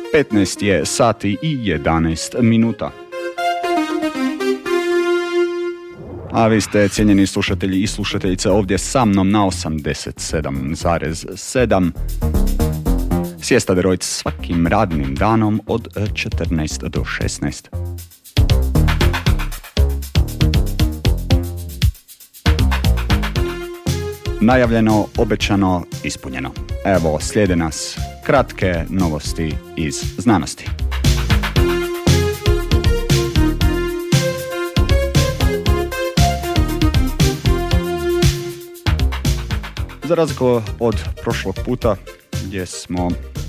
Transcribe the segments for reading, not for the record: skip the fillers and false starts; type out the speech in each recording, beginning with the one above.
15 je sati i 11 minuta. A vi ste, cijenjeni slušatelji i slušateljice, ovdje sa mnom na 87,7. Sjesta Derojc svakim radnim danom od 14 do 16. Najavljeno, obećano, ispunjeno. Evo, slijede nas kratke novosti iz znanosti. Za razliku od prošlog puta gdje smo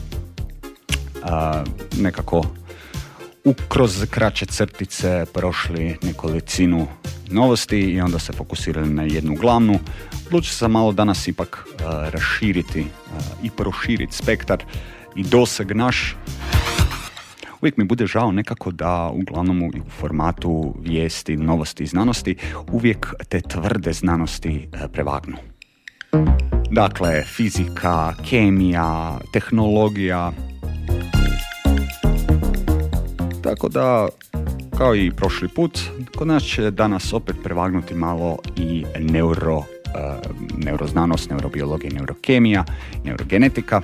nekako kroz kraće crtice prošli nekolicinu novosti i onda se fokusirali na jednu glavnu, odlučio sam malo danas ipak raširiti i proširiti spektar i doseg naš. Uvijek mi bude žao nekako da uglavnom u formatu vijesti, novosti i znanosti uvijek te tvrde znanosti prevagnu. Dakle, fizika, kemija, tehnologija. Tako da, kao i prošli put, kod nas će danas opet prevagnuti malo i neuroznanost, neurobiologija, neurokemija, neurogenetika.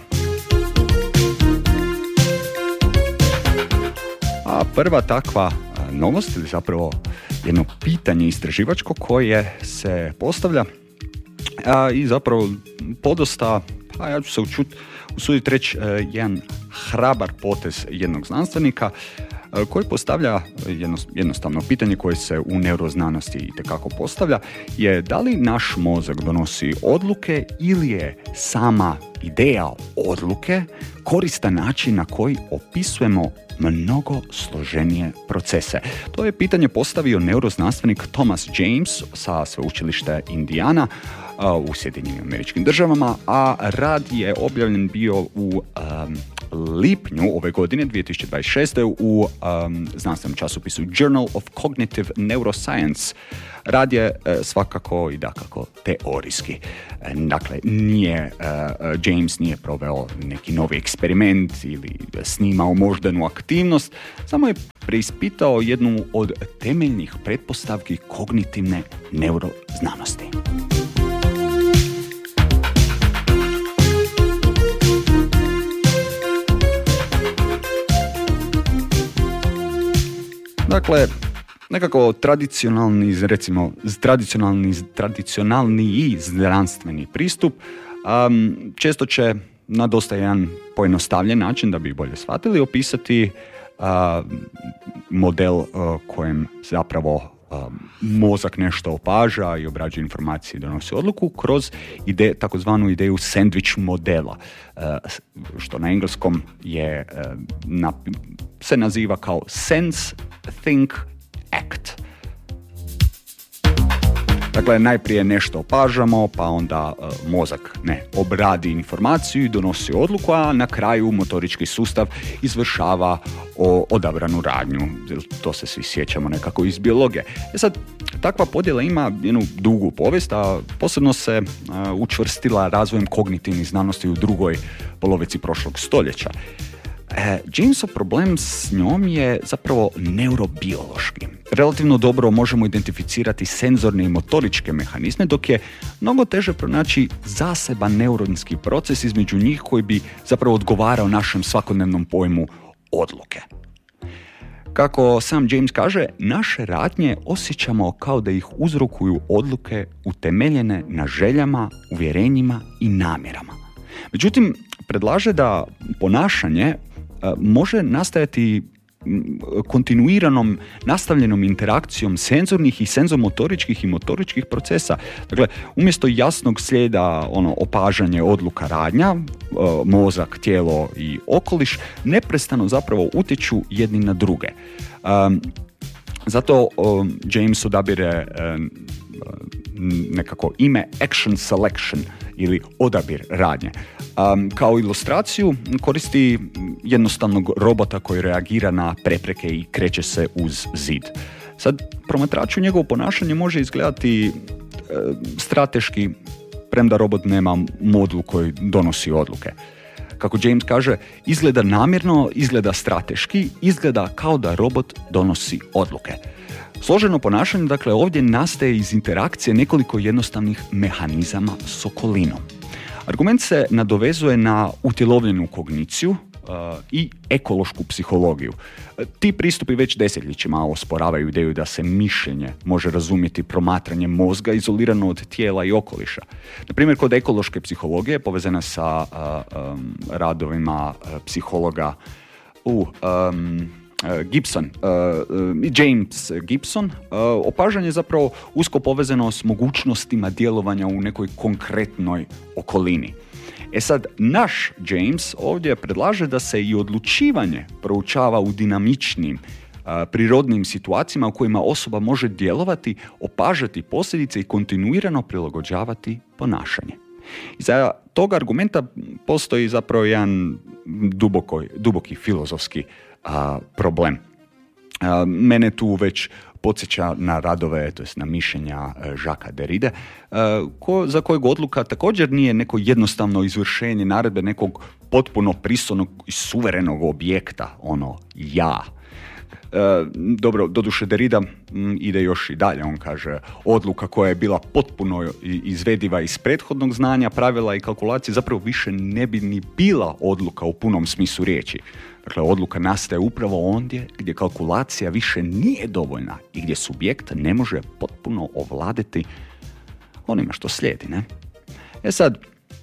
A prva takva novost, ili zapravo jedno pitanje istraživačko koje se postavlja i zapravo podosta, ja ću se usuditi reći, jedan hrabar potez jednog znanstvenika koji postavlja jednostavno pitanje koje se u neuroznanosti itekako postavlja, je da li naš mozak donosi odluke ili je sama ideja odluke koristan način na koji opisujemo mnogo složenije procese. To je pitanje postavio neuroznanstvenik Thomas James sa sveučilišta Indiana u Sjedinjenim Američkim Državama, a rad je objavljen bio u lipnju ove godine, 2026. u znanstvenom časopisu Journal of Cognitive Neuroscience. Rad je svakako i dakako teorijski. Dakle, James nije proveo neki novi eksperiment ili snimao moždanu aktivnost, samo je preispitao jednu od temeljnih pretpostavki kognitivne neuroznanosti. Dakle, nekako tradicionalni znanstveni pristup često će na dosta jedan pojednostavljen način, da bi bolje shvatili, opisati model kojem zapravo mozak nešto opaža i obrađuje informacije i donosi odluku kroz takozvanu ideju sandwich modela, što na engleskom se naziva kao sense, think, act. Dakle, najprije nešto opažamo, pa onda mozak obradi informaciju i donosi odluku, a na kraju motorički sustav izvršava odabranu radnju. To se svi sjećamo nekako iz biologije. Sad, takva podjela ima jednu dugu povijest, a posebno se učvrstila razvojem kognitivnih znanosti u drugoj polovici prošlog stoljeća. Jamesov problem s njom je zapravo neurobiološki. Relativno dobro možemo identificirati senzorne i motoričke mehanizme, dok je mnogo teže pronaći zaseban neuronski proces između njih koji bi zapravo odgovarao našem svakodnevnom pojmu odluke. Kako sam James kaže, naše radnje osjećamo kao da ih uzrokuju odluke utemeljene na željama, uvjerenjima i namjerama. Međutim, predlaže da ponašanje može nastajati kontinuiranom nastavljenom interakcijom senzornih i senzomotoričkih i motoričkih procesa. Dakle, umjesto jasnog slijeda opažanje, odluka, radnja, mozak, tijelo i okoliš neprestano zapravo utječu jedni na druge. Zato James odabire nekako ime action selection ili odabir radnje. Kao ilustraciju koristi jednostavnog robota koji reagira na prepreke i kreće se uz zid. Sad, promatraču njegovo ponašanje može izgledati strateški, premda robot nema modul koji donosi odluke. Kako James kaže, izgleda namjerno, izgleda strateški, izgleda kao da robot donosi odluke. Složeno ponašanje, dakle, ovdje nastaje iz interakcije nekoliko jednostavnih mehanizama s okolinom. Argument se nadovezuje na utjelovljenu kogniciju i ekološku psihologiju. Ti pristupi već desetljećima osporavaju ideju da se mišljenje može razumjeti promatranjem mozga izolirano od tijela i okoliša. Na primjer, kod ekološke psihologije povezana sa radovima psihologa James Gibson, opažanje je zapravo usko povezano s mogućnostima djelovanja u nekoj konkretnoj okolini. Sad, naš James ovdje predlaže da se i odlučivanje proučava u dinamičnim, prirodnim situacijama u kojima osoba može djelovati, opažati posljedice i kontinuirano prilagođavati ponašanje. Iza tog argumenta postoji zapravo jedan duboki filozofski problem. Mene tu već podsjeća na radove, to jest na mišljenja Jacquesa Derride, za kojeg odluka također nije neko jednostavno izvršenje naredbe nekog potpuno pristojnog i suverenog objekta, ja. Dobro, doduše Derrida ide još i dalje, on kaže odluka koja je bila potpuno izvediva iz prethodnog znanja, pravila i kalkulacije zapravo više ne bi ni bila odluka u punom smislu riječi. Dakle, odluka nastaje upravo ondje gdje kalkulacija više nije dovoljna i gdje subjekt ne može potpuno ovladati onima što slijedi, ne? Sad,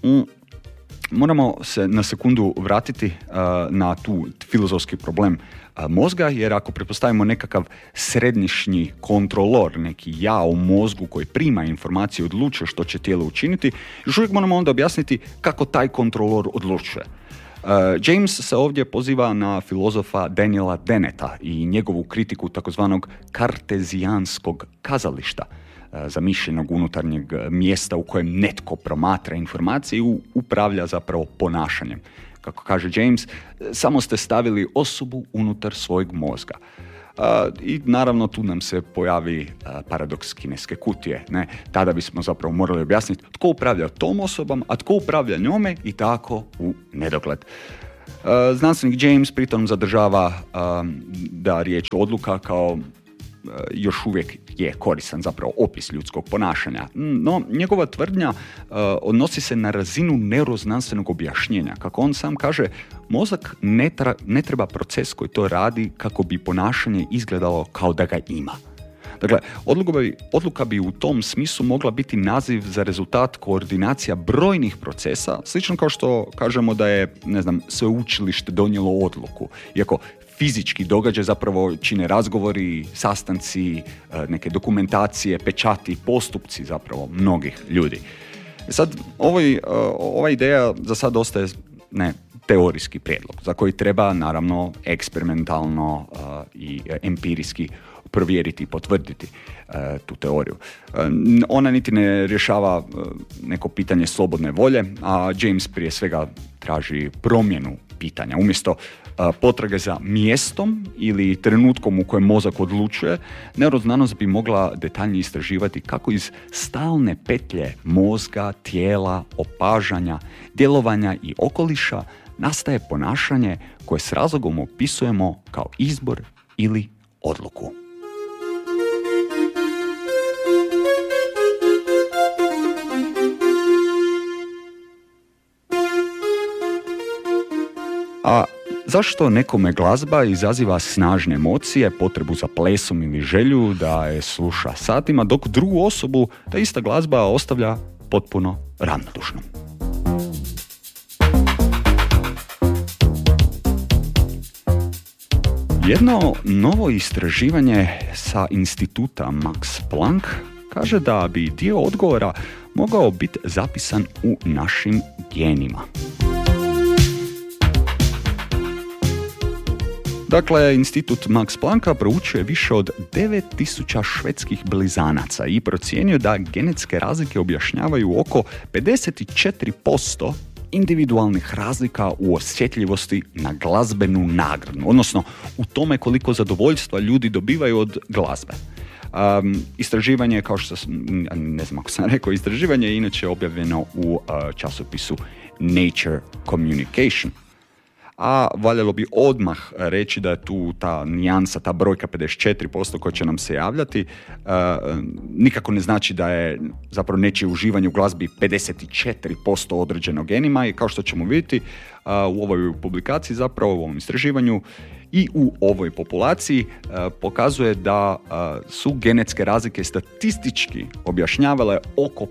moramo se na sekundu vratiti na tu filozofski problem mozga, jer ako pretpostavimo nekakav središnji kontrolor, neki ja u mozgu koji prima informacije i odlučuje što će tijelo učiniti, još uvijek moramo onda objasniti kako taj kontrolor odlučuje. James se ovdje poziva na filozofa Daniela Denneta i njegovu kritiku takozvanog kartezijanskog kazališta, zamišljenog unutarnjeg mjesta u kojem netko promatra informacije i upravlja zapravo ponašanjem. Kako kaže James, samo ste stavili osobu unutar svojeg mozga. I naravno tu nam se pojavi paradoks kineske kutije. Ne? Tada bismo zapravo morali objasniti tko upravlja tom osobom, a tko upravlja njome i tako u nedogled. Znanstvenik James pritom zadržava da riječ odluka kao još uvijek je koristan zapravo opis ljudskog ponašanja. No, njegova tvrdnja odnosi se na razinu neuroznanstvenog objašnjenja. Kako on sam kaže, mozak ne treba proces koji to radi kako bi ponašanje izgledalo kao da ga ima. Dakle, odluka bi u tom smislu mogla biti naziv za rezultat koordinacija brojnih procesa, slično kao što kažemo da je, sveučilište donijelo odluku. Iako fizički događaj zapravo čine razgovori, sastanci, neke dokumentacije, pečati, postupci zapravo mnogih ljudi. Sad, ova ideja za sad ostaje teorijski prijedlog, za koji treba naravno eksperimentalno i empirijski provjeriti i potvrditi tu teoriju. Ona niti ne rješava neko pitanje slobodne volje, a James prije svega traži promjenu pitanja. Umjesto potrage za mjestom ili trenutkom u kojem mozak odlučuje, neuroznanost bi mogla detaljnije istraživati kako iz stalne petlje mozga, tijela, opažanja, djelovanja i okoliša nastaje ponašanje koje s razlogom opisujemo kao izbor ili odluku. A zašto nekome glazba izaziva snažne emocije, potrebu za plesom ili želju da je sluša satima, dok drugu osobu ta ista glazba ostavlja potpuno ravnodušnom? Jedno novo istraživanje sa instituta Max Planck kaže da bi dio odgovora mogao biti zapisan u našim genima. Dakle, institut Max Plancka proučio je više od 9000 švedskih blizanaca i procijenio da genetske razlike objašnjavaju oko 54% individualnih razlika u osjetljivosti na glazbenu nagradu, odnosno u tome koliko zadovoljstva ljudi dobivaju od glazbe. Istraživanje, kao što ne znam ako sam rekao, istraživanje je inače objavljeno u časopisu nature communication. A valjalo bi odmah reći da je tu ta nijansa, ta brojka 54% koja će nam se javljati, nikako ne znači da je zapravo nečije uživanje u glazbi 54% određeno genima, i kao što ćemo vidjeti u ovoj publikaciji, zapravo u ovom istraživanju i u ovoj populaciji pokazuje da su genetske razlike statistički objašnjavale oko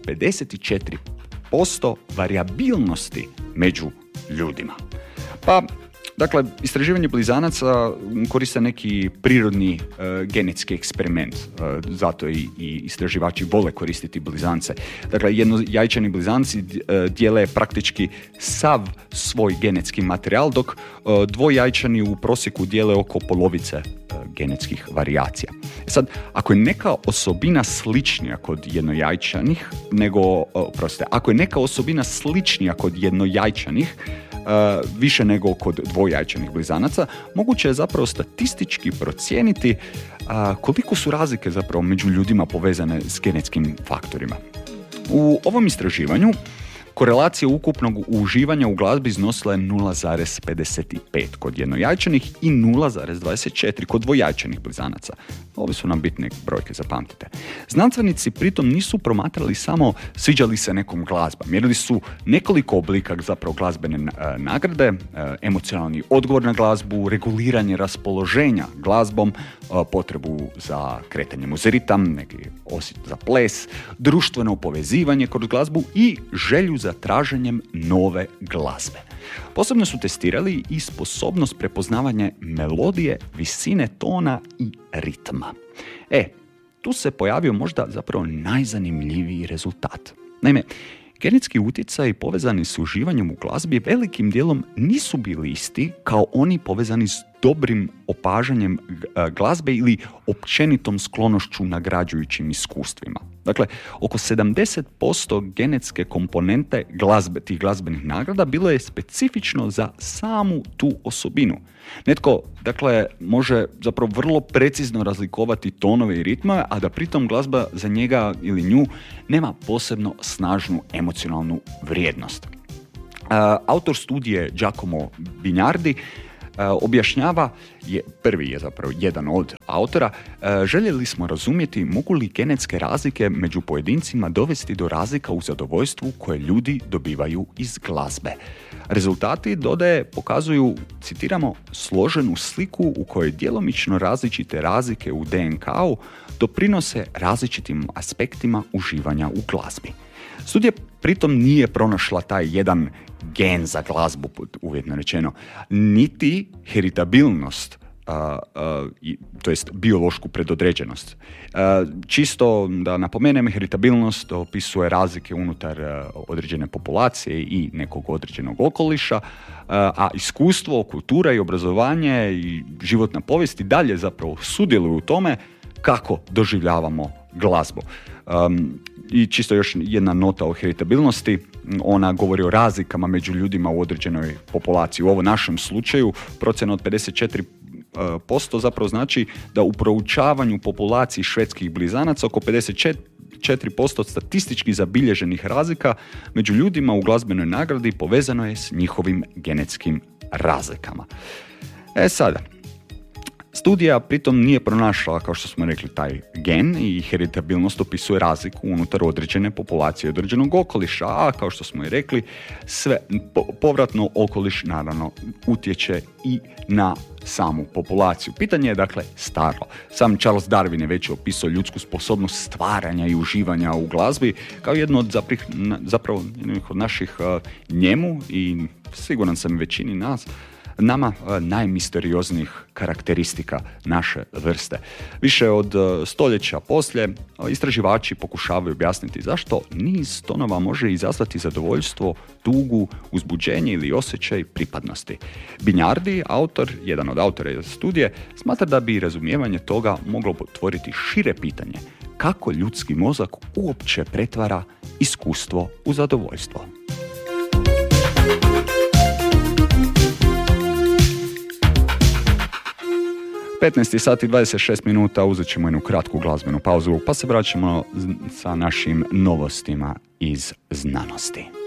54% varijabilnosti među ljudima. Pa, dakle, istraživanje blizanaca koriste neki prirodni genetski eksperiment, zato i istraživači vole koristiti blizance. Dakle, jednojajčani blizanci dijele praktički sav svoj genetski materijal, dok dvojajčani u prosjeku dijele oko polovice genetskih varijacija. Sad, ako je neka osobina sličnija kod jednojajčanih, ako je neka osobina sličnija kod jednojajčanih, više nego kod dvojajčanih blizanaca, moguće je zapravo statistički procijeniti koliko su razlike zapravo među ljudima povezane s genetskim faktorima. U ovom istraživanju korelacija ukupnog uživanja u glazbi iznosila je 0,55 kod jednojajčanih i 0,24 kod dvojajčanih blizanaca. Ove su nam bitne brojke, zapamtite. Znanstvenici pritom nisu promatrali samo sviđa li se nekom glazba. Mjerili su nekoliko oblika zapravo glazbene nagrade, emocionalni odgovor na glazbu, reguliranje raspoloženja glazbom, potrebu za kretanjem uz ritam, neki osjet za ples, društveno povezivanje kroz glazbu i želju za traženjem nove glazbe. Posebno su testirali i sposobnost prepoznavanja melodije, visine tona i ritma. Tu se pojavio možda zapravo najzanimljiviji rezultat. Naime, genetski utjecaji povezani s uživanjem u glazbi velikim dijelom nisu bili isti kao oni povezani s dobrim opažanjem glazbe ili općenitom sklonošću nagrađujućim iskustvima. Dakle, oko 70% genetske komponente tih glazbenih nagrada bilo je specifično za samu tu osobinu. Netko, dakle, može zapravo vrlo precizno razlikovati tonove i ritme, a da pritom glazba za njega ili nju nema posebno snažnu emocionalnu vrijednost. Autor studije Giacomo Bignardi objašnjava, prvi je zapravo jedan od autora, željeli smo razumjeti mogu li genetske razlike među pojedincima dovesti do razlika u zadovoljstvu koje ljudi dobivaju iz glazbe. Rezultati, dodaje, pokazuju, citiramo, složenu sliku u kojoj djelomično različite razlike u DNK-u doprinose različitim aspektima uživanja u glazbi. Studija pritom nije pronašla taj jedan gen za glazbu, uvjetno rečeno, niti heritabilnost, to jest biološku predodređenost. Čisto da napomenem, heritabilnost opisuje razlike unutar određene populacije i nekog određenog okoliša, a iskustvo, kultura i obrazovanje i životna povijest i dalje zapravo sudjeluju u tome kako doživljavamo glazbu. I čisto još jedna nota o heritabilnosti, ona govori o razlikama među ljudima u određenoj populaciji. U ovom našem slučaju procjena od 54% zapravo znači da u proučavanju populaciji švedskih blizanaca oko 54% statistički zabilježenih razlika među ljudima u glazbenoj nagradi povezano je s njihovim genetskim razlikama. Sada, studija pritom nije pronašla, kao što smo rekli, taj gen i heritabilnost opisuje razliku unutar određene populacije određenog okoliša, a kao što smo i rekli, sve povratno okoliš naravno utječe i na samu populaciju. Pitanje je dakle staro. Sam Charles Darwin je već opisao ljudsku sposobnost stvaranja i uživanja u glazbi kao jedno od zapravo od naših njemu i siguran sam većini nama najmisterioznijih karakteristika naše vrste. Više od stoljeća poslije istraživači pokušavaju objasniti zašto niz tonova može izazvati zadovoljstvo, tugu, uzbuđenje ili osjećaj pripadnosti. Bignardi, jedan od autora studije, smatra da bi razumijevanje toga moglo otvoriti šire pitanje kako ljudski mozak uopće pretvara iskustvo u zadovoljstvo. 15 sati 26 minuta, uzet ćemo jednu kratku glazbenu pauzu, pa se vraćamo sa našim novostima iz znanosti.